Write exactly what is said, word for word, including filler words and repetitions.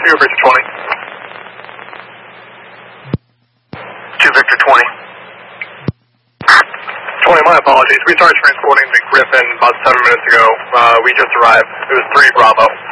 two Victor twenty. two Victor twenty. twenty, my apologies. We started transporting the Griffin about seven minutes ago. Uh, we just arrived. It was three Bravo.